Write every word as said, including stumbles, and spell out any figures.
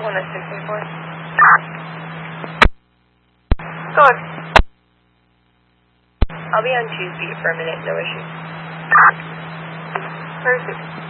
one oh six eight four. Go on. I'll be on Tuesday for a minute, no issue. Perfect.